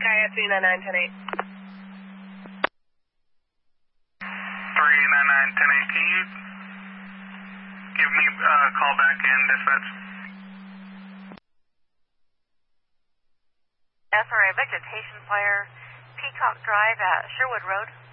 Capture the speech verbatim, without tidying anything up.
Sky three nine nine ten eight. three nine nine ten eight, can you give me a uh, call back in dispatch? S R A vegetation fire, Peacock Drive at Sherwood Road.